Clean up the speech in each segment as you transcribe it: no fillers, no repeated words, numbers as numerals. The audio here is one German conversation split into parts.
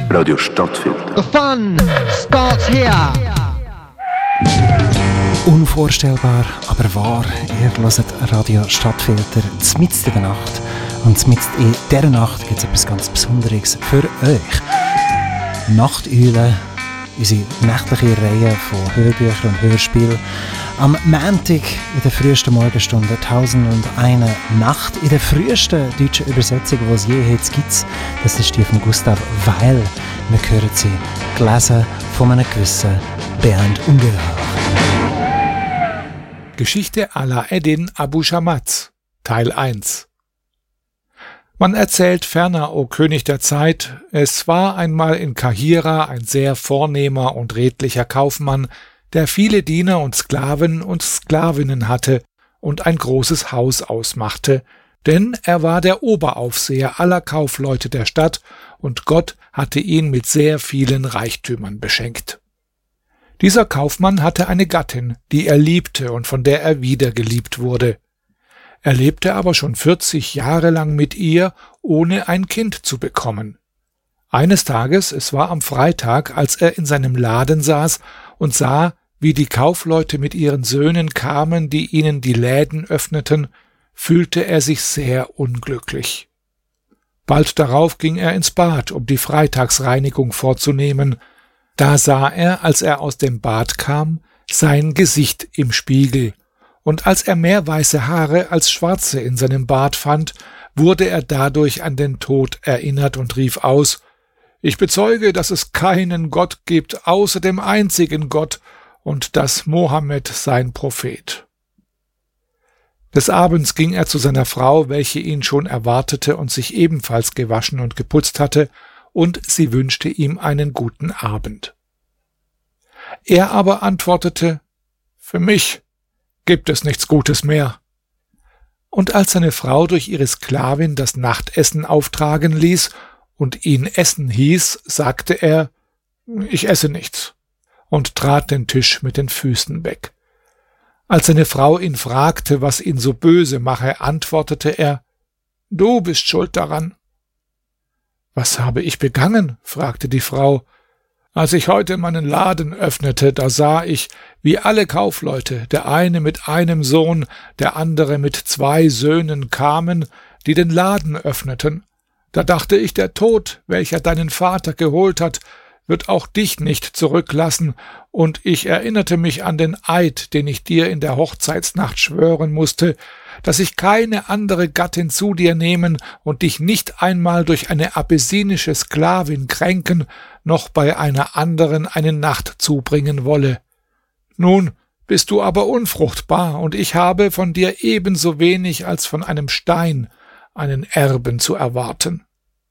Radio Stadtfilter. The fun starts here. Unvorstellbar, aber wahr. Ihr hört Radio Stadtfilter mitten in der Nacht. Und mitten in dieser Nacht gibt es etwas ganz Besonderes für euch. Nachteulen, unsere nächtliche Reihe von Hörbüchern und Hörspielen. Am Montag in der frühesten Morgenstunde 1001 Nacht. In der frühesten deutschen Übersetzung, die es je jetzt gibt. Das ist die von Gustav Weil. Wir hören sie gelesen von einem gewissen Bernd Ungeheuer. Geschichte Ala-Eddin Abu Shamatz, Teil 1. Man erzählt ferner, o König der Zeit, es war einmal in Kahira ein sehr vornehmer und redlicher Kaufmann, der viele Diener und Sklaven und Sklavinnen hatte und ein großes Haus ausmachte, denn er war der Oberaufseher aller Kaufleute der Stadt und Gott hatte ihn mit sehr vielen Reichtümern beschenkt. Dieser Kaufmann hatte eine Gattin, die er liebte und von der er wieder geliebt wurde. Er lebte aber schon 40 Jahre lang mit ihr, ohne ein Kind zu bekommen. Eines Tages, es war am Freitag, als er in seinem Laden saß und sah, wie die Kaufleute mit ihren Söhnen kamen, die ihnen die Läden öffneten, fühlte er sich sehr unglücklich. Bald darauf ging er ins Bad, um die Freitagsreinigung vorzunehmen. Da sah er, als er aus dem Bad kam, sein Gesicht im Spiegel, und als er mehr weiße Haare als schwarze in seinem Bart fand, wurde er dadurch an den Tod erinnert und rief aus: »Ich bezeuge, dass es keinen Gott gibt, außer dem einzigen Gott, und dass Mohammed sein Prophet.« Des Abends ging er zu seiner Frau, welche ihn schon erwartete und sich ebenfalls gewaschen und geputzt hatte, und sie wünschte ihm einen guten Abend. Er aber antwortete: »Für mich gibt es nichts Gutes mehr.« Und als seine Frau durch ihre Sklavin das Nachtessen auftragen ließ und ihn essen hieß, sagte er: »Ich esse nichts«, und trat den Tisch mit den Füßen weg. Als seine Frau ihn fragte, was ihn so böse mache, antwortete er: »Du bist schuld daran.« »Was habe ich begangen?« fragte die Frau. »Als ich heute meinen Laden öffnete, da sah ich, wie alle Kaufleute, der eine mit einem Sohn, der andere mit 2 Söhnen kamen, die den Laden öffneten. Da dachte ich, der Tod, welcher deinen Vater geholt hat, wird auch dich nicht zurücklassen, und ich erinnerte mich an den Eid, den ich dir in der Hochzeitsnacht schwören musste, dass ich keine andere Gattin zu dir nehmen und dich nicht einmal durch eine abessinische Sklavin kränken, noch bei einer anderen eine Nacht zubringen wolle. Nun bist du aber unfruchtbar, und ich habe von dir ebenso wenig als von einem Stein einen Erben zu erwarten.«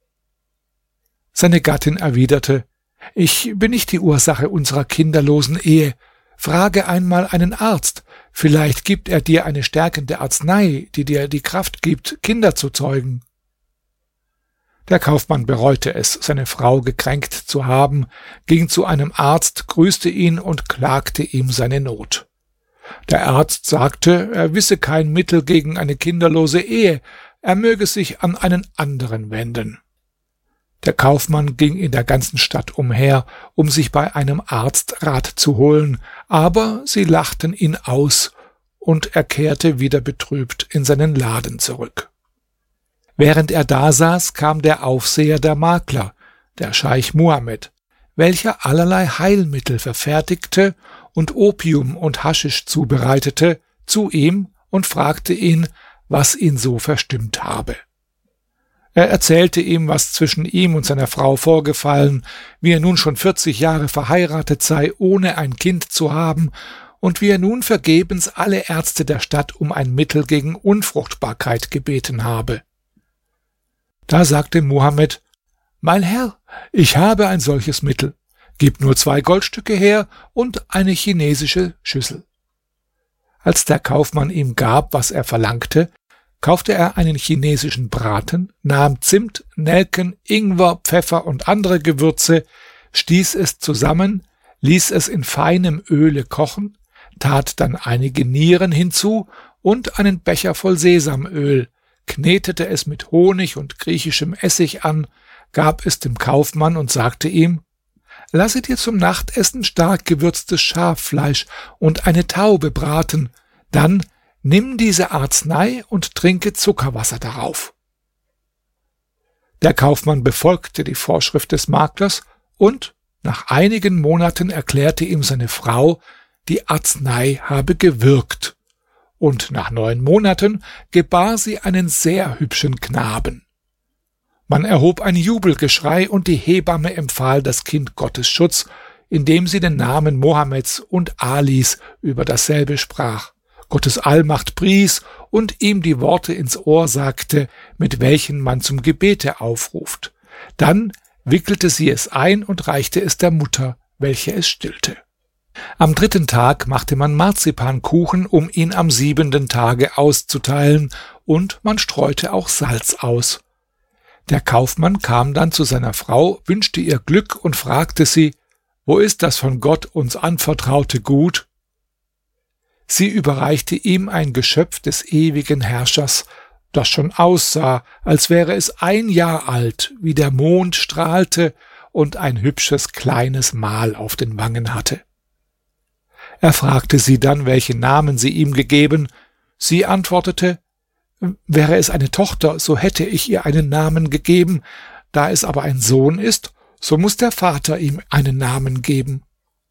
Seine Gattin erwiderte: »Ich bin nicht die Ursache unserer kinderlosen Ehe. Frage einmal einen Arzt. Vielleicht gibt er dir eine stärkende Arznei, die dir die Kraft gibt, Kinder zu zeugen.« Der Kaufmann bereute es, seine Frau gekränkt zu haben, ging zu einem Arzt, grüßte ihn und klagte ihm seine Not. Der Arzt sagte, er wisse kein Mittel gegen eine kinderlose Ehe, er möge sich an einen anderen wenden. Der Kaufmann ging in der ganzen Stadt umher, um sich bei einem Arzt Rat zu holen, aber sie lachten ihn aus, und er kehrte wieder betrübt in seinen Laden zurück. Während er dasaß, kam der Aufseher der Makler, der Scheich Muhammad, welcher allerlei Heilmittel verfertigte und Opium und Haschisch zubereitete, zu ihm und fragte ihn, was ihn so verstimmt habe. Er erzählte ihm, was zwischen ihm und seiner Frau vorgefallen, wie er nun schon 40 Jahre verheiratet sei, ohne ein Kind zu haben, und wie er nun vergebens alle Ärzte der Stadt um ein Mittel gegen Unfruchtbarkeit gebeten habe. Da sagte Muhammad: »Mein Herr, ich habe ein solches Mittel. Gib nur 2 Goldstücke her und eine chinesische Schüssel.« Als der Kaufmann ihm gab, was er verlangte, kaufte er einen chinesischen Braten, nahm Zimt, Nelken, Ingwer, Pfeffer und andere Gewürze, stieß es zusammen, ließ es in feinem Öle kochen, tat dann einige Nieren hinzu und einen Becher voll Sesamöl, knetete es mit Honig und griechischem Essig an, gab es dem Kaufmann und sagte ihm: Lasse dir zum Nachtessen stark gewürztes Schaffleisch und eine Taube braten, dann nimm diese Arznei und trinke Zuckerwasser darauf. Der Kaufmann befolgte die Vorschrift des Maklers und nach einigen Monaten erklärte ihm seine Frau, die Arznei habe gewirkt, und nach 9 Monaten gebar sie einen sehr hübschen Knaben. Man erhob ein Jubelgeschrei und die Hebamme empfahl das Kind Gottes Schutz, indem sie den Namen Mohammeds und Alis über dasselbe sprach, Gottes Allmacht pries und ihm die Worte ins Ohr sagte, mit welchen man zum Gebete aufruft. Dann wickelte sie es ein und reichte es der Mutter, welche es stillte. Am 3. Tag machte man Marzipankuchen, um ihn am 7. Tage auszuteilen, und man streute auch Salz aus. Der Kaufmann kam dann zu seiner Frau, wünschte ihr Glück und fragte sie: Wo ist das von Gott uns anvertraute Gut? Sie überreichte ihm ein Geschöpf des ewigen Herrschers, das schon aussah, als wäre es 1 Jahr alt, wie der Mond strahlte und ein hübsches kleines Mal auf den Wangen hatte. Er fragte sie dann, welchen Namen sie ihm gegeben. Sie antwortete: Wäre es eine Tochter, so hätte ich ihr einen Namen gegeben. Da es aber ein Sohn ist, so muss der Vater ihm einen Namen geben.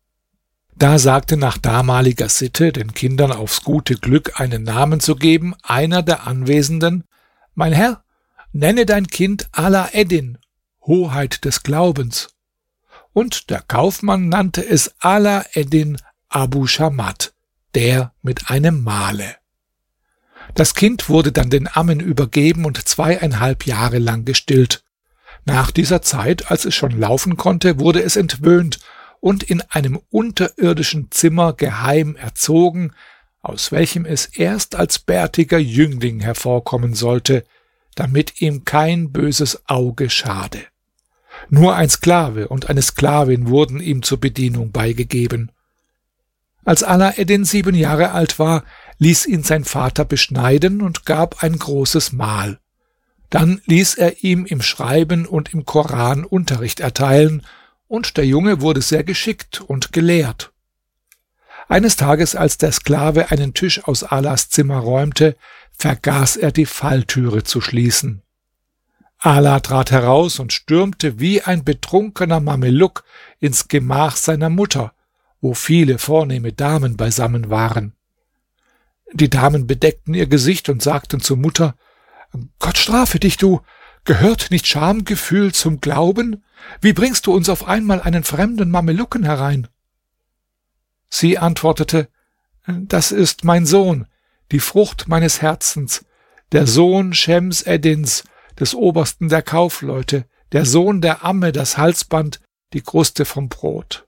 Da sagte nach damaliger Sitte, den Kindern aufs gute Glück einen Namen zu geben, einer der Anwesenden: Mein Herr, nenne dein Kind Ala-Eddin, Hoheit des Glaubens. Und der Kaufmann nannte es Ala-Eddin Abu Shamat, der mit einem Male. Das Kind wurde dann den Ammen übergeben und 2,5 Jahre lang gestillt. Nach dieser Zeit, als es schon laufen konnte, wurde es entwöhnt und in einem unterirdischen Zimmer geheim erzogen, aus welchem es erst als bärtiger Jüngling hervorkommen sollte, damit ihm kein böses Auge schade. Nur ein Sklave und eine Sklavin wurden ihm zur Bedienung beigegeben. Als Ala-Eddin 7 Jahre alt war, ließ ihn sein Vater beschneiden und gab ein großes Mahl. Dann ließ er ihm im Schreiben und im Koran Unterricht erteilen, und der Junge wurde sehr geschickt und gelehrt. Eines Tages, als der Sklave einen Tisch aus Alas Zimmer räumte, vergaß er die Falltüre zu schließen. Ala trat heraus und stürmte wie ein betrunkener Mameluk ins Gemach seiner Mutter, wo viele vornehme Damen beisammen waren. Die Damen bedeckten ihr Gesicht und sagten zur Mutter: Gott strafe dich, du! Gehört nicht Schamgefühl zum Glauben? Wie bringst du uns auf einmal einen fremden Mamelucken herein? Sie antwortete: Das ist mein Sohn, die Frucht meines Herzens, der Sohn Schems Eddins, des Obersten der Kaufleute, der Sohn der Amme, das Halsband, die Kruste vom Brot.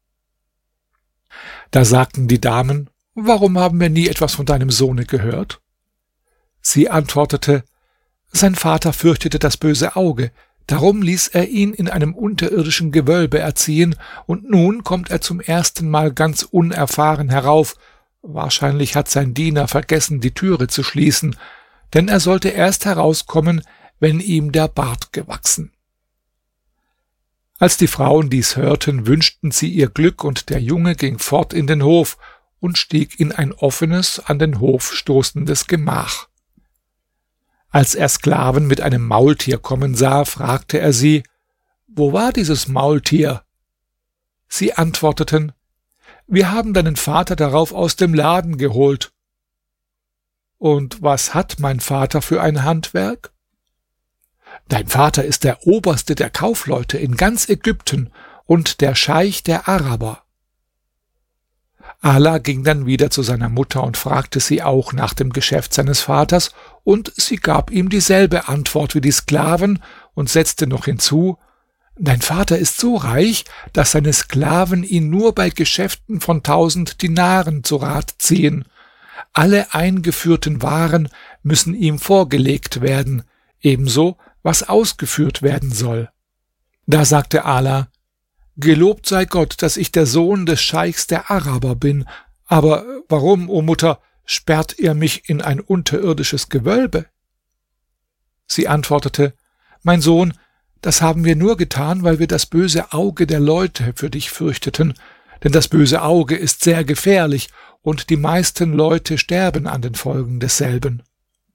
Da sagten die Damen: Warum haben wir nie etwas von deinem Sohne gehört? Sie antwortete: Sein Vater fürchtete das böse Auge, darum ließ er ihn in einem unterirdischen Gewölbe erziehen, und nun kommt er zum ersten Mal ganz unerfahren herauf. Wahrscheinlich hat sein Diener vergessen, die Türe zu schließen, denn er sollte erst herauskommen, wenn ihm der Bart gewachsen. Als die Frauen dies hörten, wünschten sie ihr Glück, und der Junge ging fort in den Hof und stieg in ein offenes, an den Hof stoßendes Gemach. Als er Sklaven mit einem Maultier kommen sah, fragte er sie: Wo war dieses Maultier? Sie antworteten: Wir haben deinen Vater darauf aus dem Laden geholt. Und was hat mein Vater für ein Handwerk? Dein Vater ist der Oberste der Kaufleute in ganz Ägypten und der Scheich der Araber. Ala ging dann wieder zu seiner Mutter und fragte sie auch nach dem Geschäft seines Vaters, und sie gab ihm dieselbe Antwort wie die Sklaven und setzte noch hinzu: Dein Vater ist so reich, dass seine Sklaven ihn nur bei Geschäften von 1000 Dinaren zu Rat ziehen. Alle eingeführten Waren müssen ihm vorgelegt werden, ebenso was ausgeführt werden soll. Da sagte Ala: Gelobt sei Gott, dass ich der Sohn des Scheichs der Araber bin. Aber warum, o Mutter, sperrt ihr mich in ein unterirdisches Gewölbe? Sie antwortete: Mein Sohn, das haben wir nur getan, weil wir das böse Auge der Leute für dich fürchteten, denn das böse Auge ist sehr gefährlich, und die meisten Leute sterben an den Folgen desselben.«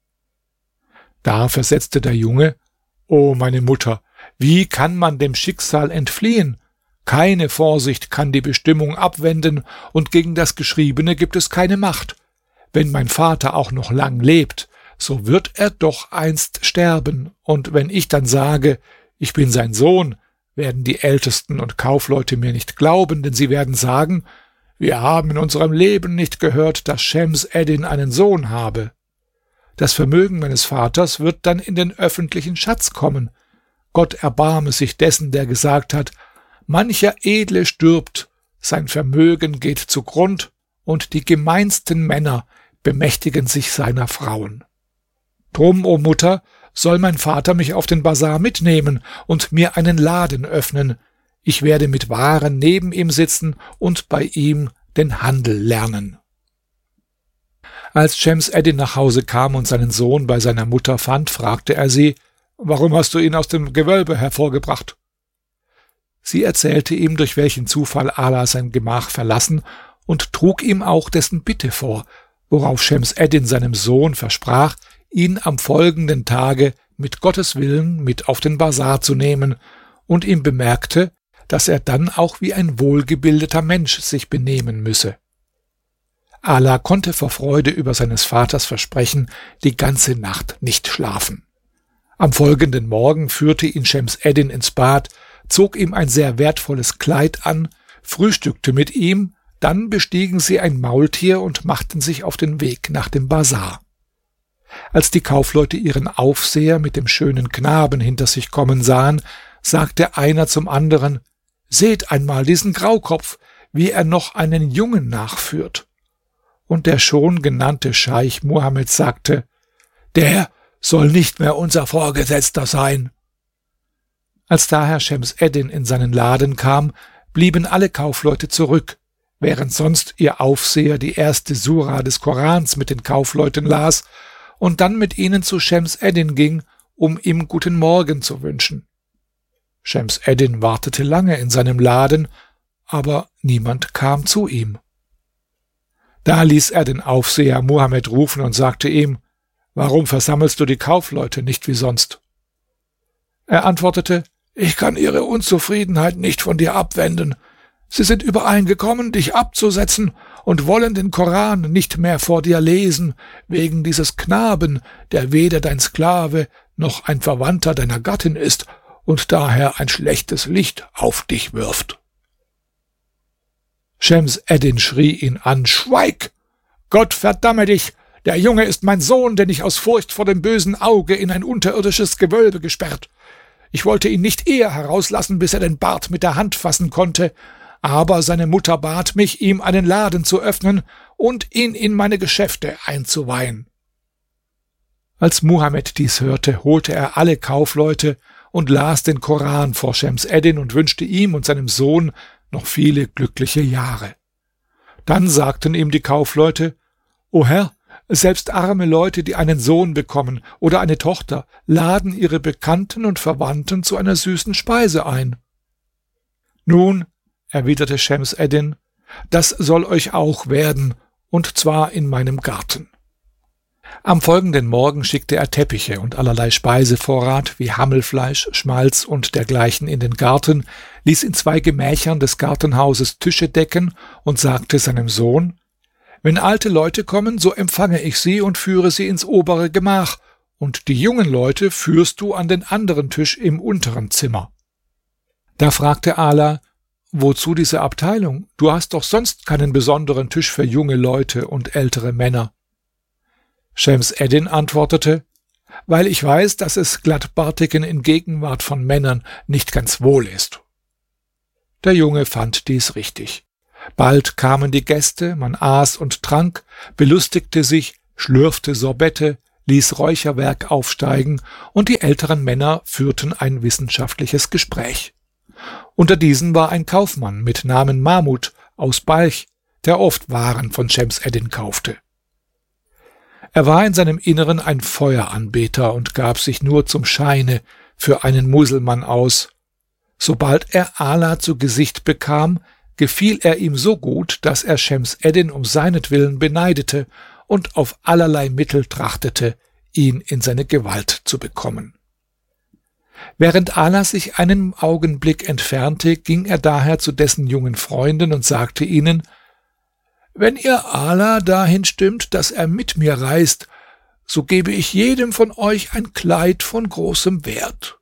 Da versetzte der Junge: »O meine Mutter, wie kann man dem Schicksal entfliehen? Keine Vorsicht kann die Bestimmung abwenden, und gegen das Geschriebene gibt es keine Macht. Wenn mein Vater auch noch lang lebt, so wird er doch einst sterben, und wenn ich dann sage, ich bin sein Sohn, werden die Ältesten und Kaufleute mir nicht glauben, denn sie werden sagen, wir haben in unserem Leben nicht gehört, dass Schems Eddin einen Sohn habe. Das Vermögen meines Vaters wird dann in den öffentlichen Schatz kommen. Gott erbarme sich dessen, der gesagt hat, mancher Edle stirbt, sein Vermögen geht zugrund, und die gemeinsten Männer bemächtigen sich seiner Frauen. Drum, o Mutter, soll mein Vater mich auf den Basar mitnehmen und mir einen Laden öffnen. Ich werde mit Waren neben ihm sitzen und bei ihm den Handel lernen.« Als Schems Eddin nach Hause kam und seinen Sohn bei seiner Mutter fand, fragte er sie: »Warum hast du ihn aus dem Gewölbe hervorgebracht?« Sie erzählte ihm, durch welchen Zufall Ala sein Gemach verlassen, und trug ihm auch dessen Bitte vor, worauf Schems Eddin seinem Sohn versprach, ihn am folgenden Tage mit Gottes Willen mit auf den Basar zu nehmen, und ihm bemerkte, dass er dann auch wie ein wohlgebildeter Mensch sich benehmen müsse. Ala konnte vor Freude über seines Vaters Versprechen die ganze Nacht nicht schlafen. Am folgenden Morgen führte ihn Schems Eddin ins Bad, zog ihm ein sehr wertvolles Kleid an, frühstückte mit ihm, dann bestiegen sie ein Maultier und machten sich auf den Weg nach dem Basar. Als die Kaufleute ihren Aufseher mit dem schönen Knaben hinter sich kommen sahen, sagte einer zum anderen: »Seht einmal diesen Graukopf, wie er noch einen Jungen nachführt.« Und der schon genannte Scheich Muhammad sagte: »Der soll nicht mehr unser Vorgesetzter sein.« Als daher Schems Eddin in seinen Laden kam, blieben alle Kaufleute zurück, während sonst ihr Aufseher die erste Sura des Korans mit den Kaufleuten las und dann mit ihnen zu Schems Eddin ging, um ihm guten Morgen zu wünschen. Schems Eddin wartete lange in seinem Laden, aber niemand kam zu ihm. Da ließ er den Aufseher Muhammad rufen und sagte ihm: »Warum versammelst du die Kaufleute nicht wie sonst?« Er antwortete: »Ich kann ihre Unzufriedenheit nicht von dir abwenden. Sie sind übereingekommen, dich abzusetzen und wollen den Koran nicht mehr vor dir lesen, wegen dieses Knaben, der weder dein Sklave noch ein Verwandter deiner Gattin ist und daher ein schlechtes Licht auf dich wirft.« Schems Eddin schrie ihn an: »Schweig! Gott verdamme dich! Der Junge ist mein Sohn, den ich aus Furcht vor dem bösen Auge in ein unterirdisches Gewölbe gesperrt. Ich wollte ihn nicht eher herauslassen, bis er den Bart mit der Hand fassen konnte, aber seine Mutter bat mich, ihm einen Laden zu öffnen und ihn in meine Geschäfte einzuweihen.« Als Muhammad dies hörte, holte er alle Kaufleute und las den Koran vor Schems Eddin und wünschte ihm und seinem Sohn noch viele glückliche Jahre. Dann sagten ihm die Kaufleute: »O Herr, selbst arme Leute, die einen Sohn bekommen oder eine Tochter, laden ihre Bekannten und Verwandten zu einer süßen Speise ein.« »Nun«, erwiderte Schems Eddin, »das soll euch auch werden, und zwar in meinem Garten.« Am folgenden Morgen schickte er Teppiche und allerlei Speisevorrat wie Hammelfleisch, Schmalz und dergleichen in den Garten, ließ in 2 Gemächern des Gartenhauses Tische decken und sagte seinem Sohn: »Wenn alte Leute kommen, so empfange ich sie und führe sie ins obere Gemach, und die jungen Leute führst du an den anderen Tisch im unteren Zimmer.« Da fragte Ala: »Wozu diese Abteilung? Du hast doch sonst keinen besonderen Tisch für junge Leute und ältere Männer.« Schems Eddin antwortete: »Weil ich weiß, dass es Glattbartigen in Gegenwart von Männern nicht ganz wohl ist.« Der Junge fand dies richtig. Bald kamen die Gäste, man aß und trank, belustigte sich, schlürfte Sorbette, ließ Räucherwerk aufsteigen, und die älteren Männer führten ein wissenschaftliches Gespräch. Unter diesen war ein Kaufmann mit Namen Mahmud aus Balch, der oft Waren von Schems Eddin kaufte. Er war in seinem Inneren ein Feueranbeter und gab sich nur zum Scheine, für einen Muselmann aus. Sobald er Ala zu Gesicht bekam, gefiel er ihm so gut, dass er Schems Eddin um seinetwillen beneidete und auf allerlei Mittel trachtete, ihn in seine Gewalt zu bekommen. Während Ala sich einen Augenblick entfernte, ging er daher zu dessen jungen Freunden und sagte ihnen: »Wenn ihr Ala dahin stimmt, dass er mit mir reist, so gebe ich jedem von euch ein Kleid von großem Wert.«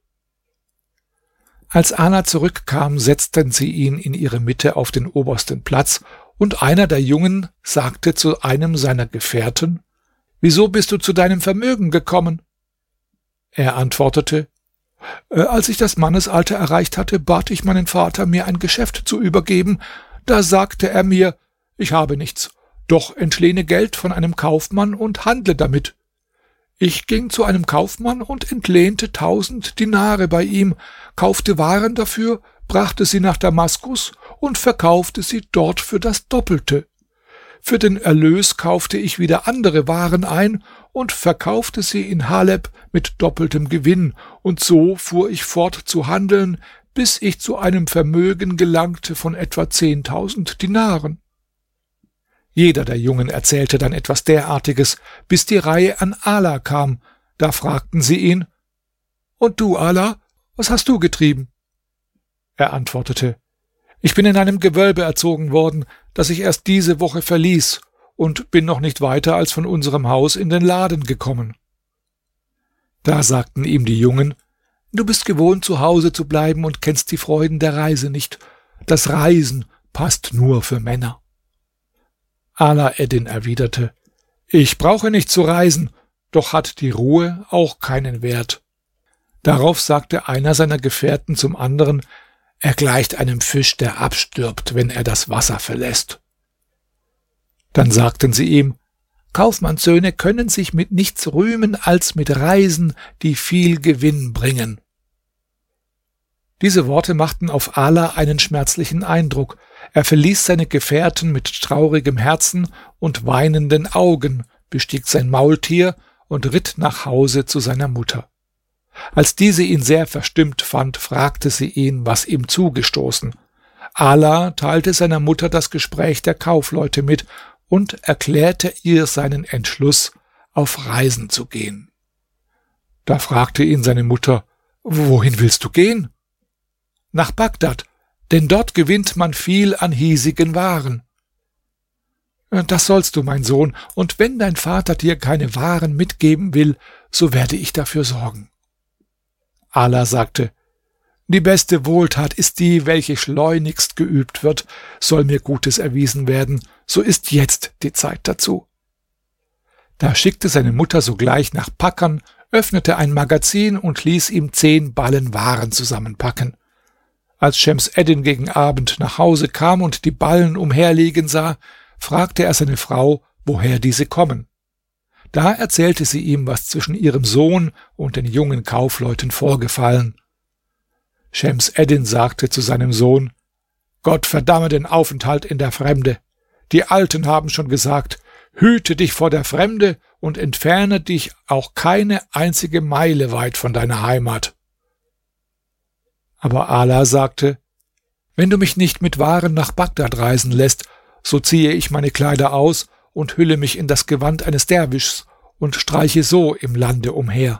Als Ala zurückkam, setzten sie ihn in ihre Mitte auf den obersten Platz, und einer der Jungen sagte zu einem seiner Gefährten: »Wieso bist du zu deinem Vermögen gekommen?« Er antwortete: »Als ich das Mannesalter erreicht hatte, bat ich meinen Vater, mir ein Geschäft zu übergeben. Da sagte er mir: Ich habe nichts, doch entlehne Geld von einem Kaufmann und handle damit. Ich ging zu einem Kaufmann und entlehnte 1000 Dinare bei ihm, kaufte Waren dafür, brachte sie nach Damaskus und verkaufte sie dort für das Doppelte. Für den Erlös kaufte ich wieder andere Waren ein und verkaufte sie in Haleb mit doppeltem Gewinn, und so fuhr ich fort zu handeln, bis ich zu einem Vermögen gelangte von etwa 10.000 Dinaren.« Jeder der Jungen erzählte dann etwas derartiges, bis die Reihe an Ala kam. Da fragten sie ihn: »Und du, Ala, was hast du getrieben?« Er antwortete: »Ich bin in einem Gewölbe erzogen worden, das ich erst diese Woche verließ, und bin noch nicht weiter als von unserem Haus in den Laden gekommen.« Da sagten ihm die Jungen: »Du bist gewohnt, zu Hause zu bleiben und kennst die Freuden der Reise nicht. Das Reisen passt nur für Männer.« Ala Eddin erwiderte: »Ich brauche nicht zu reisen, doch hat die Ruhe auch keinen Wert.« Darauf sagte einer seiner Gefährten zum anderen: »Er gleicht einem Fisch, der abstirbt, wenn er das Wasser verlässt.« Dann sagten sie ihm: »Kaufmannssöhne können sich mit nichts rühmen als mit Reisen, die viel Gewinn bringen.« Diese Worte machten auf Ala einen schmerzlichen Eindruck. Er verließ seine Gefährten mit traurigem Herzen und weinenden Augen, bestieg sein Maultier und ritt nach Hause zu seiner Mutter. Als diese ihn sehr verstimmt fand, fragte sie ihn, was ihm zugestoßen. Ala teilte seiner Mutter das Gespräch der Kaufleute mit und erklärte ihr seinen Entschluss, auf Reisen zu gehen. Da fragte ihn seine Mutter: »Wohin willst du gehen?« »Nach Bagdad, denn dort gewinnt man viel an hiesigen Waren.« »Das sollst du, mein Sohn, und wenn dein Vater dir keine Waren mitgeben will, so werde ich dafür sorgen.« Ala sagte: »Die beste Wohltat ist die, welche schleunigst geübt wird. Soll mir Gutes erwiesen werden, so ist jetzt die Zeit dazu.« Da schickte seine Mutter sogleich nach Packern, öffnete ein Magazin und ließ ihm 10 Ballen Waren zusammenpacken. Als Schems Eddin gegen Abend nach Hause kam und die Ballen umherliegen sah, fragte er seine Frau, woher diese kommen. Da erzählte sie ihm, was zwischen ihrem Sohn und den jungen Kaufleuten vorgefallen. Schems Eddin sagte zu seinem Sohn: »Gott verdamme den Aufenthalt in der Fremde. Die Alten haben schon gesagt: Hüte dich vor der Fremde und entferne dich auch keine einzige Meile weit von deiner Heimat.« Aber Ala sagte: »Wenn du mich nicht mit Waren nach Bagdad reisen lässt, so ziehe ich meine Kleider aus und hülle mich in das Gewand eines Derwischs und streiche so im Lande umher.«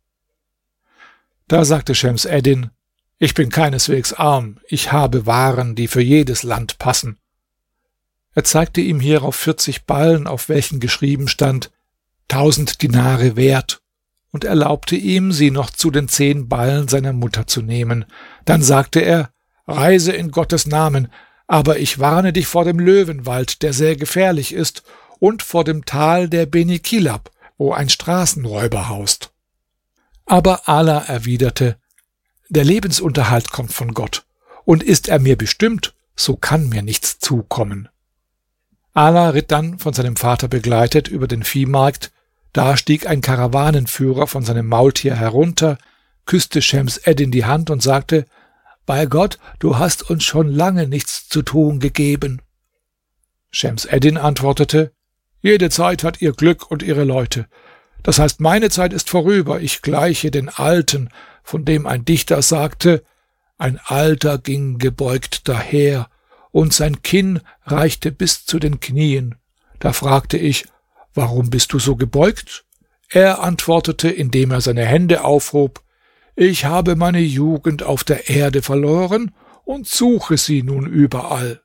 Da sagte Schems Eddin: »Ich bin keineswegs arm, ich habe Waren, die für jedes Land passen.« Er zeigte ihm hierauf 40 Ballen, auf welchen geschrieben stand: 1000 Dinare wert, und erlaubte ihm, sie noch zu den 10 Ballen seiner Mutter zu nehmen. Dann sagte er: »Reise in Gottes Namen, aber ich warne dich vor dem Löwenwald, der sehr gefährlich ist, und vor dem Tal der Beni Kilab, wo ein Straßenräuber haust.« Aber Ala erwiderte: »Der Lebensunterhalt kommt von Gott, und ist er mir bestimmt, so kann mir nichts zukommen.« Ala ritt dann, von seinem Vater begleitet, über den Viehmarkt. Da stieg ein Karawanenführer von seinem Maultier herunter, küsste Schems Eddin die Hand und sagte: »Bei Gott, du hast uns schon lange nichts zu tun gegeben.« Schems Eddin antwortete: »Jede Zeit hat ihr Glück und ihre Leute. Das heißt, meine Zeit ist vorüber, ich gleiche den Alten, von dem ein Dichter sagte: Ein Alter ging gebeugt daher, und sein Kinn reichte bis zu den Knien. Da fragte ich: Warum bist du so gebeugt? Er antwortete, indem er seine Hände aufhob: Ich habe meine Jugend auf der Erde verloren und suche sie nun überall.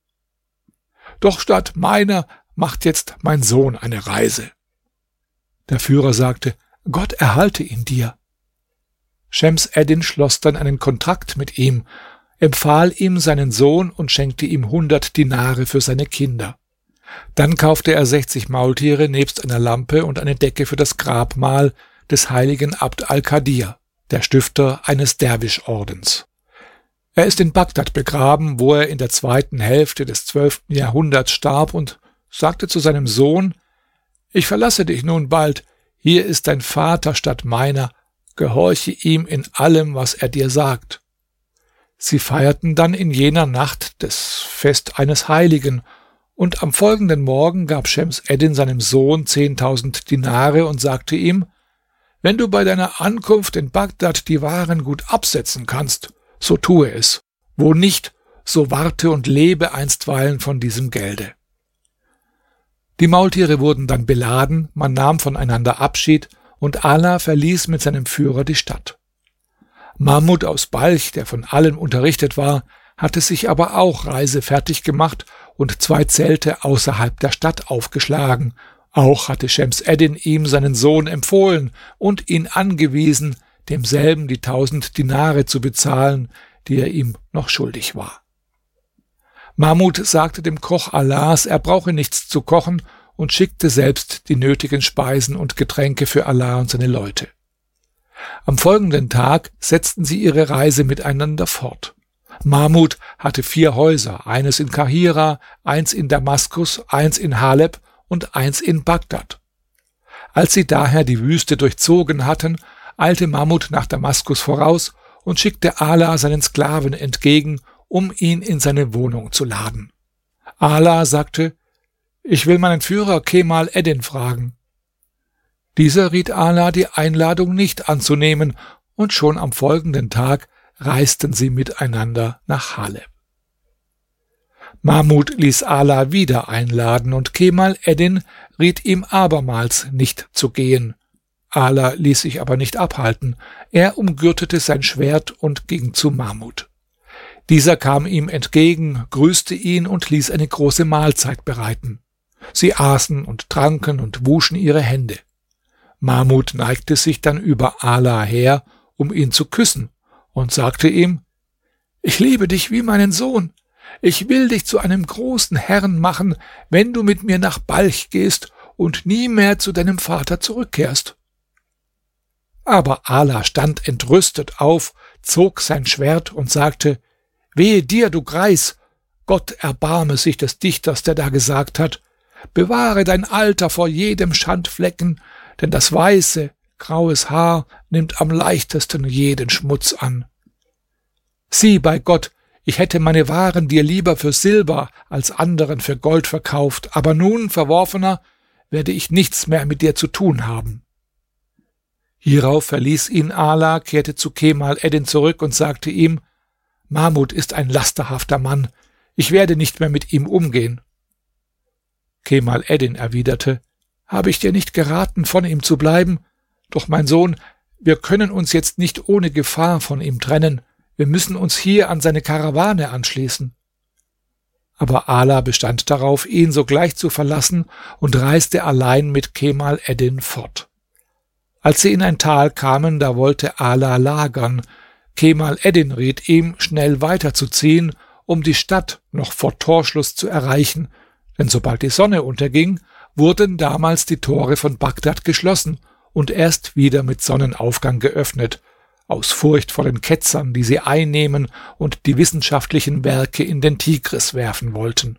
Doch statt meiner macht jetzt mein Sohn eine Reise. Der Führer sagte: Gott erhalte ihn dir. Schems Eddin schloss dann einen Kontrakt mit ihm, empfahl ihm seinen Sohn und schenkte ihm 100 Dinare für seine Kinder. Dann kaufte er 60 Maultiere nebst einer Lampe und eine Decke für das Grabmal des heiligen Abd al-Kadir, der Stifter eines Derwischordens. Er ist in Bagdad begraben, wo er in der zweiten Hälfte des 12. Jahrhunderts starb, und sagte zu seinem Sohn: Ich verlasse dich nun bald, hier ist dein Vater statt meiner, gehorche ihm in allem, was er dir sagt. Sie feierten dann in jener Nacht das Fest eines Heiligen, und am folgenden Morgen gab Schems Eddin seinem Sohn 10.000 Dinare und sagte ihm: Wenn du bei deiner Ankunft in Bagdad die Waren gut absetzen kannst, so tue es. Wo nicht, so warte und lebe einstweilen von diesem Gelde. Die Maultiere wurden dann beladen, man nahm voneinander Abschied, und Ala verließ mit seinem Führer die Stadt. Mahmud aus Balch, der von allem unterrichtet war, hatte sich aber auch reisefertig gemacht und 2 Zelte außerhalb der Stadt aufgeschlagen. Auch hatte Schems Eddin ihm seinen Sohn empfohlen und ihn angewiesen, demselben die 1000 Dinare zu bezahlen, die er ihm noch schuldig war. Mahmud sagte dem Koch Alas, er brauche nichts zu kochen, und schickte selbst die nötigen Speisen und Getränke für Ala und seine Leute. Am folgenden Tag setzten sie ihre Reise miteinander fort. Mahmud hatte 4 Häuser, eines in Kahira, eins in Damaskus, eins in Haleb und eins in Bagdad. Als sie daher die Wüste durchzogen hatten, eilte Mahmud nach Damaskus voraus und schickte Ala seinen Sklaven entgegen, um ihn in seine Wohnung zu laden. Ala sagte: Ich will meinen Führer Kemal Eddin fragen. Dieser riet Ala, die Einladung nicht anzunehmen, und schon am folgenden Tag reisten sie miteinander nach Haleb. Mahmud ließ Ala wieder einladen, und Kemal Eddin riet ihm abermals nicht zu gehen. Ala ließ sich aber nicht abhalten. Er umgürtete sein Schwert und ging zu Mahmud. Dieser kam ihm entgegen, grüßte ihn und ließ eine große Mahlzeit bereiten. Sie aßen und tranken und wuschen ihre Hände. Mahmud neigte sich dann über Ala her, um ihn zu küssen, und sagte ihm: Ich liebe dich wie meinen Sohn. Ich will dich zu einem großen Herrn machen, wenn du mit mir nach Balch gehst und nie mehr zu deinem Vater zurückkehrst. Aber Ala stand entrüstet auf, zog sein Schwert und sagte: Wehe dir, du Greis! Gott erbarme sich des Dichters, der da gesagt hat: Bewahre dein Alter vor jedem Schandflecken, denn das weiße, graues Haar nimmt am leichtesten jeden Schmutz an. Sieh bei Gott, ich hätte meine Waren dir lieber für Silber als anderen für Gold verkauft, aber nun, Verworfener, werde ich nichts mehr mit dir zu tun haben. Hierauf verließ ihn Ala, kehrte zu Kemal Eddin zurück und sagte ihm: Mahmud ist ein lasterhafter Mann, ich werde nicht mehr mit ihm umgehen. Kemal Eddin erwiderte: Habe ich dir nicht geraten, von ihm zu bleiben? Doch mein Sohn, wir können uns jetzt nicht ohne Gefahr von ihm trennen. Wir müssen uns hier an seine Karawane anschließen. Aber Ala bestand darauf, ihn sogleich zu verlassen, und reiste allein mit Kemal Eddin fort. Als sie in ein Tal kamen, da wollte Ala lagern. Kemal Eddin riet ihm, schnell weiterzuziehen, um die Stadt noch vor Torschluss zu erreichen, denn sobald die Sonne unterging, wurden damals die Tore von Bagdad geschlossen und erst wieder mit Sonnenaufgang geöffnet, aus Furcht vor den Ketzern, die sie einnehmen und die wissenschaftlichen Werke in den Tigris werfen wollten.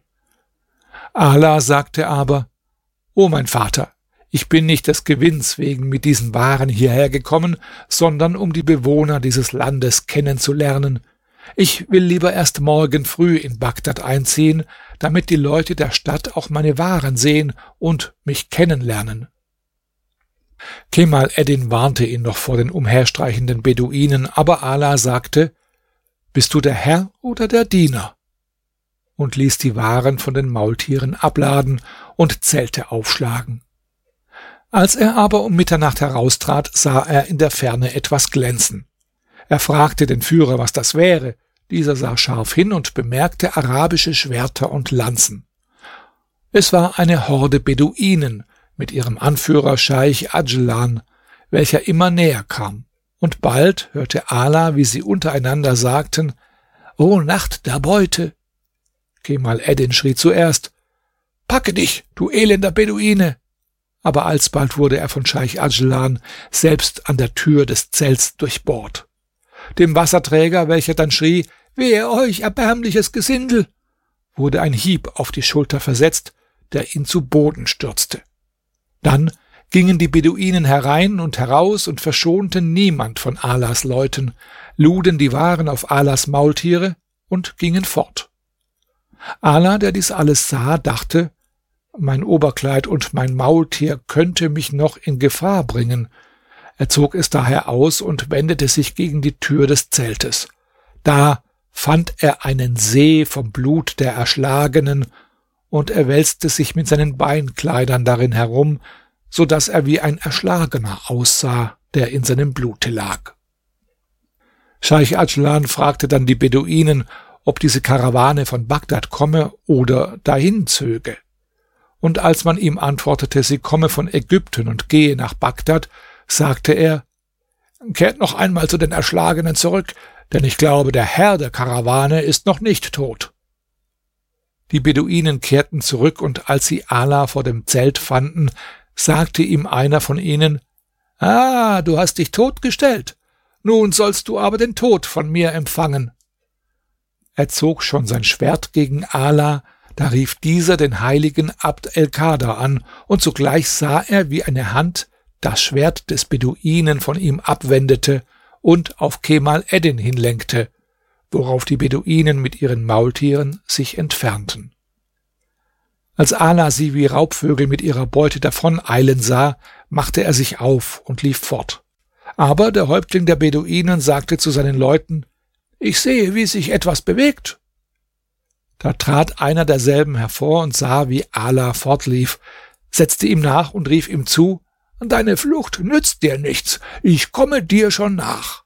Ala sagte aber: O mein Vater, ich bin nicht des Gewinns wegen mit diesen Waren hierher gekommen, sondern um die Bewohner dieses Landes kennenzulernen. Ich will lieber erst morgen früh in Bagdad einziehen, damit die Leute der Stadt auch meine Waren sehen und mich kennenlernen. Kemal Eddin warnte ihn noch vor den umherstreichenden Beduinen, aber Ala sagte: »Bist du der Herr oder der Diener?« und ließ die Waren von den Maultieren abladen und Zelte aufschlagen. Als er aber um Mitternacht heraustrat, sah er in der Ferne etwas glänzen. Er fragte den Führer, was das wäre. Dieser sah scharf hin und bemerkte arabische Schwerter und Lanzen. Es war eine Horde Beduinen mit ihrem Anführer Scheich Adjlan, welcher immer näher kam. Und bald hörte Ala, wie sie untereinander sagten: »O Nacht der Beute!« Kemal Eddin schrie zuerst: »Packe dich, du elender Beduine!« Aber alsbald wurde er von Scheich Adjlan selbst an der Tür des Zelts durchbohrt. Dem Wasserträger, welcher dann schrie: »Wehe euch, erbärmliches Gesindel!« wurde ein Hieb auf die Schulter versetzt, der ihn zu Boden stürzte. Dann gingen die Beduinen herein und heraus und verschonten niemand von Alas Leuten, luden die Waren auf Alas Maultiere und gingen fort. Ala, der dies alles sah, dachte: »Mein Oberkleid und mein Maultier könnte mich noch in Gefahr bringen.« Er zog es daher aus und wendete sich gegen die Tür des Zeltes. Da fand er einen See vom Blut der Erschlagenen, und er wälzte sich mit seinen Beinkleidern darin herum, so dass er wie ein Erschlagener aussah, der in seinem Blute lag. Scheich Adjlan fragte dann die Beduinen, ob diese Karawane von Bagdad komme oder dahin zöge. Und als man ihm antwortete, sie komme von Ägypten und gehe nach Bagdad, sagte er: »Kehrt noch einmal zu den Erschlagenen zurück, denn ich glaube, der Herr der Karawane ist noch nicht tot.« Die Beduinen kehrten zurück, und als sie Ala vor dem Zelt fanden, sagte ihm einer von ihnen: »Ah, du hast dich totgestellt. Nun sollst du aber den Tod von mir empfangen.« Er zog schon sein Schwert gegen Ala, da rief dieser den heiligen Abd el-Kader an, und sogleich sah er, wie eine Hand das Schwert des Beduinen von ihm abwendete und auf Kemal Eddin hinlenkte, worauf die Beduinen mit ihren Maultieren sich entfernten. Als Ala sie wie Raubvögel mit ihrer Beute davoneilen sah, machte er sich auf und lief fort. Aber der Häuptling der Beduinen sagte zu seinen Leuten: »Ich sehe, wie sich etwas bewegt.« Da trat einer derselben hervor und sah, wie Ala fortlief, setzte ihm nach und rief ihm zu: »Deine Flucht nützt dir nichts, ich komme dir schon nach.«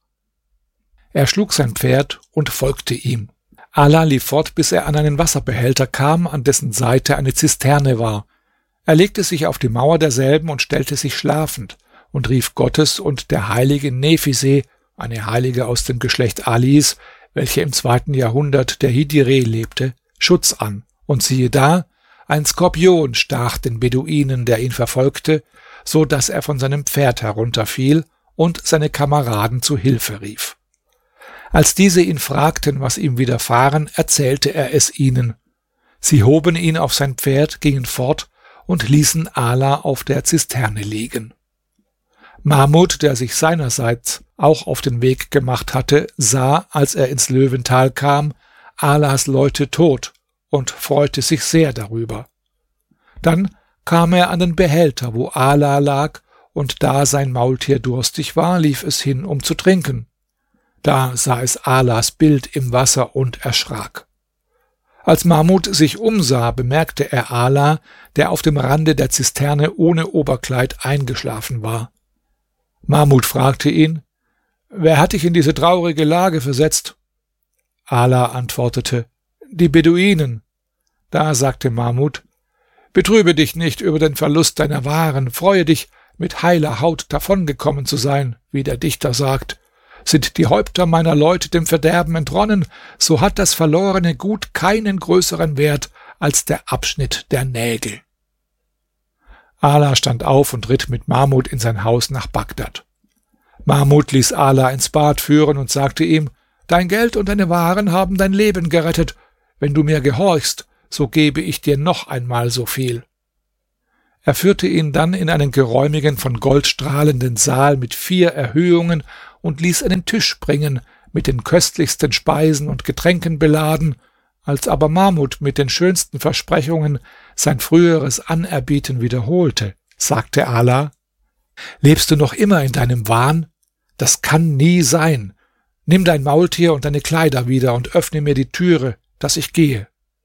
Er schlug sein Pferd und folgte ihm. Ala lief fort, bis er an einen Wasserbehälter kam, an dessen Seite eine Zisterne war. Er legte sich auf die Mauer derselben und stellte sich schlafend und rief Gottes und der heiligen Nefise, eine Heilige aus dem Geschlecht Alis, welche im 2. Jahrhundert der Hijri lebte, Schutz an. Und siehe da, ein Skorpion stach den Beduinen, der ihn verfolgte, so dass er von seinem Pferd herunterfiel und seine Kameraden zu Hilfe rief. Als diese ihn fragten, was ihm widerfahren, erzählte er es ihnen. Sie hoben ihn auf sein Pferd, gingen fort und ließen Ala auf der Zisterne liegen. Mahmud, der sich seinerseits auch auf den Weg gemacht hatte, sah, als er ins Löwental kam, Alas Leute tot und freute sich sehr darüber. Dann kam er an den Behälter, wo Ala lag, und da sein Maultier durstig war, lief es hin, um zu trinken. Da sah es Alas Bild im Wasser und erschrak. Als Mahmud sich umsah, bemerkte er Ala, der auf dem Rande der Zisterne ohne Oberkleid eingeschlafen war. Mahmud fragte ihn: »Wer hat dich in diese traurige Lage versetzt?« Ala antwortete: »Die Beduinen.« Da sagte Mahmud: »Betrübe dich nicht über den Verlust deiner Waren, freue dich, mit heiler Haut davongekommen zu sein, wie der Dichter sagt. Sind die Häupter meiner Leute dem Verderben entronnen, so hat das verlorene Gut keinen größeren Wert als der Abschnitt der Nägel.« Ala stand auf und ritt mit Mahmud in sein Haus nach Bagdad. Mahmud ließ Ala ins Bad führen und sagte ihm: »Dein Geld und deine Waren haben dein Leben gerettet. Wenn du mir gehorchst, so gebe ich dir noch einmal so viel.« Er führte ihn dann in einen geräumigen, von Gold strahlenden Saal mit 4 Erhöhungen und ließ einen Tisch bringen, mit den köstlichsten Speisen und Getränken beladen. Als aber Mahmud mit den schönsten Versprechungen sein früheres Anerbieten wiederholte, sagte Ala: Lebst du noch immer in deinem Wahn? Das kann nie sein. Nimm dein Maultier und deine Kleider wieder und öffne mir die Türe, dass ich gehe.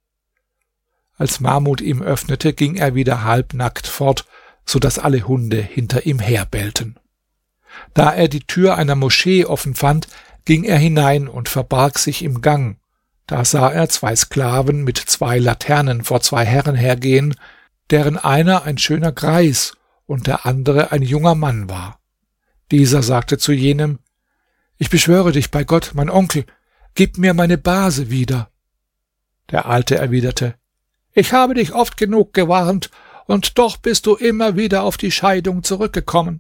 Als Mahmud ihm öffnete, ging er wieder halbnackt fort, so dass alle Hunde hinter ihm herbellten. Da er die Tür einer Moschee offen fand, ging er hinein und verbarg sich im Gang. Da sah er 2 Sklaven mit 2 Laternen vor 2 Herren hergehen, deren einer ein schöner Greis und der andere ein junger Mann war. Dieser sagte zu jenem: »Ich beschwöre dich bei Gott, mein Onkel, gib mir meine Base wieder.« Der Alte erwiderte: »Ich habe dich oft genug gewarnt, und doch bist du immer wieder auf die Scheidung zurückgekommen.«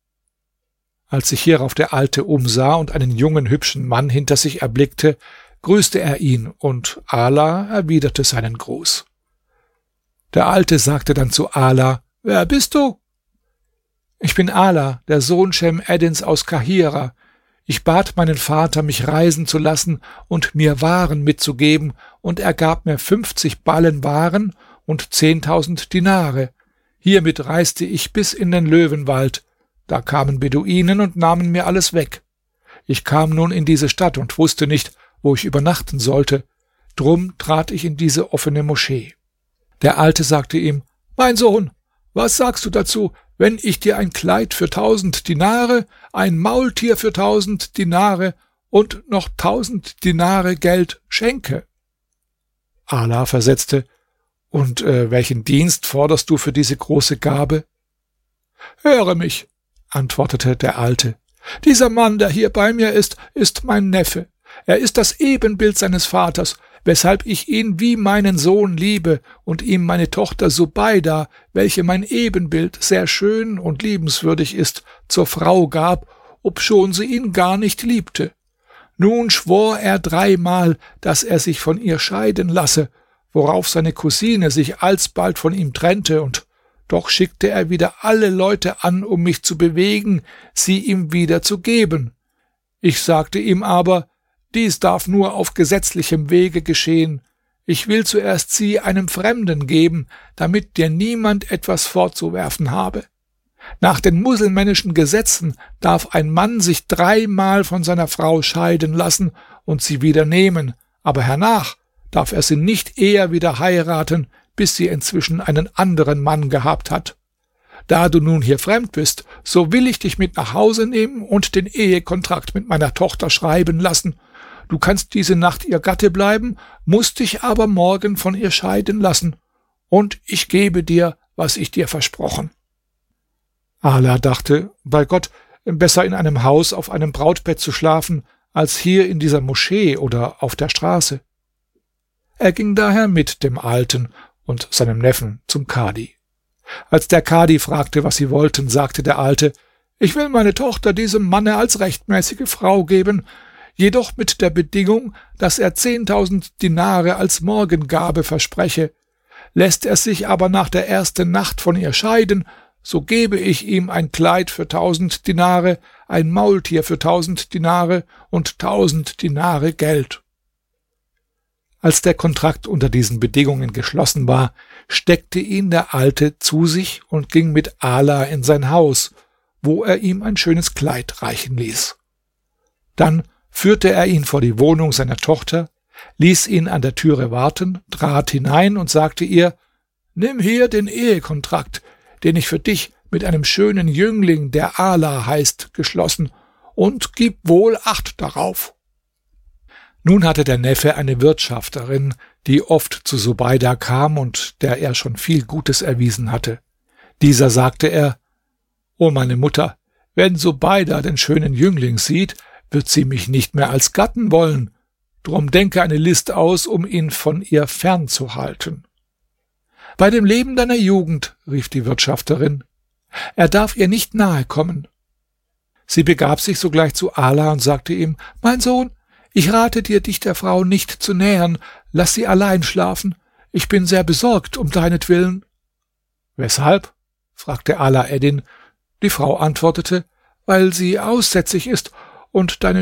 Als sich hierauf der Alte umsah und einen jungen, hübschen Mann hinter sich erblickte, grüßte er ihn, und Ala erwiderte seinen Gruß. Der Alte sagte dann zu Ala: »Wer bist du?« »Ich bin Ala, der Sohn Cem Eddins aus Kahira. Ich bat meinen Vater, mich reisen zu lassen und mir Waren mitzugeben, und er gab mir 50 Ballen Waren und 10.000 Dinare. Hiermit reiste ich bis in den Löwenwald. Da kamen Beduinen und nahmen mir alles weg. Ich kam nun in diese Stadt und wusste nicht, wo ich übernachten sollte. Drum trat ich in diese offene Moschee.« Der Alte sagte ihm: »Mein Sohn, was sagst du dazu, wenn ich dir ein Kleid für 1000 Dinare, ein Maultier für 1000 Dinare und noch 1000 Dinare Geld schenke?« Ala versetzte: »Und welchen Dienst forderst du für diese große Gabe?« »Höre mich«, antwortete der Alte. »Dieser Mann, der hier bei mir ist mein Neffe. Er ist das Ebenbild seines Vaters, weshalb ich ihn wie meinen Sohn liebe und ihm meine Tochter Subeida, welche mein Ebenbild, sehr schön und liebenswürdig ist, zur Frau gab, obschon sie ihn gar nicht liebte. Nun schwor er 3-mal, dass er sich von ihr scheiden lasse, worauf seine Cousine sich alsbald von ihm trennte, und doch schickte er wieder alle Leute an, um mich zu bewegen, sie ihm wieder zu geben. Ich sagte ihm aber: Dies darf nur auf gesetzlichem Wege geschehen. Ich will zuerst sie einem Fremden geben, damit dir niemand etwas vorzuwerfen habe. Nach den muselmännischen Gesetzen darf ein Mann sich 3-mal von seiner Frau scheiden lassen und sie wieder nehmen, aber hernach darf er sie nicht eher wieder heiraten, bis sie inzwischen einen anderen Mann gehabt hat. Da du nun hier fremd bist, so will ich dich mit nach Hause nehmen und den Ehekontrakt mit meiner Tochter schreiben lassen. Du kannst diese Nacht ihr Gatte bleiben, musst dich aber morgen von ihr scheiden lassen, und ich gebe dir, was ich dir versprochen.« Ala dachte: Bei Gott, besser in einem Haus auf einem Brautbett zu schlafen, als hier in dieser Moschee oder auf der Straße. Er ging daher mit dem Alten und seinem Neffen zum Kadi. Als der Kadi fragte, was sie wollten, sagte der Alte: »Ich will meine Tochter diesem Manne als rechtmäßige Frau geben, jedoch mit der Bedingung, dass er 10.000 Dinare als Morgengabe verspreche. Lässt er sich aber nach der ersten Nacht von ihr scheiden, so gebe ich ihm ein Kleid für 1000 Dinare, ein Maultier für 1000 Dinare und 1000 Dinare Geld.« Als der Kontrakt unter diesen Bedingungen geschlossen war, steckte ihn der Alte zu sich und ging mit Ala in sein Haus, wo er ihm ein schönes Kleid reichen ließ. Dann führte er ihn vor die Wohnung seiner Tochter, ließ ihn an der Türe warten, trat hinein und sagte ihr: »Nimm hier den Ehekontrakt, den ich für dich mit einem schönen Jüngling, der Ala heißt, geschlossen, und gib wohl Acht darauf.« Nun hatte der Neffe eine Wirtschafterin, die oft zu Subeida kam und der er schon viel Gutes erwiesen hatte. Dieser sagte er: »O meine Mutter, wenn Subeida den schönen Jüngling sieht, wird sie mich nicht mehr als Gatten wollen. Drum denke eine List aus, um ihn von ihr fernzuhalten.« »Bei dem Leben deiner Jugend«, rief die Wirtschafterin, »er darf ihr nicht nahe kommen.« Sie begab sich sogleich zu Ala und sagte ihm: »Mein Sohn, ich rate dir, dich der Frau nicht zu nähern, lass sie allein schlafen. Ich bin sehr besorgt um deinetwillen.« »Weshalb?« fragte Ala Eddin. Die Frau antwortete: »Weil sie aussätzig ist und deine